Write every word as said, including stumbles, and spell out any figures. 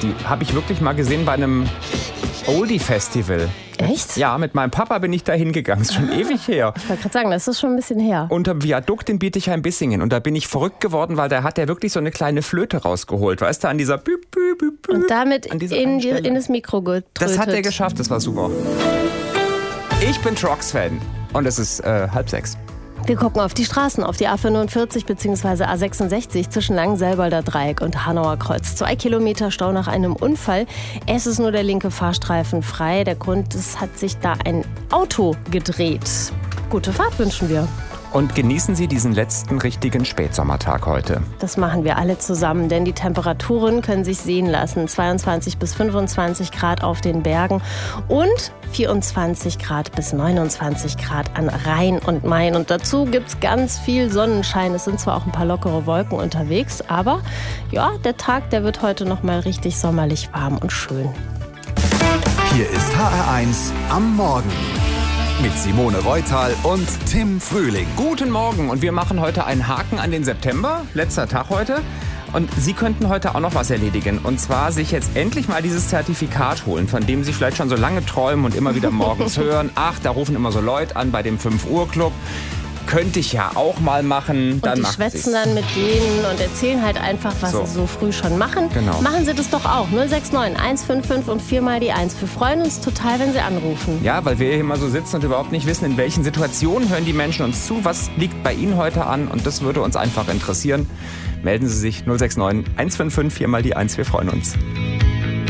Die habe ich wirklich mal gesehen bei einem Oldie-Festival. Echt? Ja, mit meinem Papa bin ich da hingegangen. Ist schon ah, ewig her. Ich wollte gerade sagen, das ist schon ein bisschen her. Unterm Viadukt in Bietigheim-Bissingen. Und da bin ich verrückt geworden, weil da hat er wirklich so eine kleine Flöte rausgeholt. Weißt du, an dieser Bü, Bü, Bü, Bü, Und damit in, die, in das Mikro getrötet. Das hat er geschafft, das war super. Ich bin Trox-Fan. Und es ist äh, halb sechs. Wir gucken auf die Straßen, auf die A fünfundvierzig bzw. A sechsundsechzig zwischen Langenselbolder Dreieck und Hanauer Kreuz. Zwei Kilometer Stau nach einem Unfall. Es ist nur der linke Fahrstreifen frei. Der Grund, es hat sich da ein Auto gedreht. Gute Fahrt wünschen wir. Und genießen Sie diesen letzten richtigen Spätsommertag heute. Das machen wir alle zusammen, denn die Temperaturen können sich sehen lassen. zweiundzwanzig bis fünfundzwanzig Grad auf den Bergen und vierundzwanzig Grad bis neunundzwanzig Grad an Rhein und Main. Und dazu gibt's ganz viel Sonnenschein. Es sind zwar auch ein paar lockere Wolken unterwegs, aber ja, der Tag, der wird heute noch mal richtig sommerlich warm und schön. Hier ist H R eins am Morgen. Mit Simone Reutal und Tim Frühling. Guten Morgen und wir machen heute einen Haken an den September. Letzter Tag heute. Und Sie könnten heute auch noch was erledigen. Und zwar sich jetzt endlich mal dieses Zertifikat holen, von dem Sie vielleicht schon so lange träumen und immer wieder morgens hören. Ach, da rufen immer so Leute an bei dem fünf Uhr Club. Könnte ich ja auch mal machen. Und dann die schwätzen dann mit denen und erzählen halt einfach, was so. sie so früh schon machen. Genau. Machen Sie das doch auch. null sechs neun, eins fünf fünf und viermal die eins. Wir freuen uns total, wenn Sie anrufen. Ja, weil wir hier immer so sitzen und überhaupt nicht wissen, in welchen Situationen hören die Menschen uns zu. Was liegt bei Ihnen heute an? Und das würde uns einfach interessieren. Melden Sie sich null sechs neun, eins fünf fünf, viermal die eins. Wir freuen uns.